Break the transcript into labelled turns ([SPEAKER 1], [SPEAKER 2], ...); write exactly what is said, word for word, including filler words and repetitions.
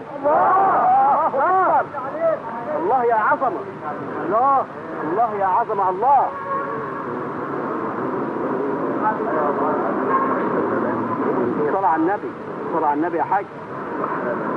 [SPEAKER 1] الله اكبر. الله يا عظمه. الله الله يا عظمه. الله صلى على النبي. صلى على النبي يا حاج.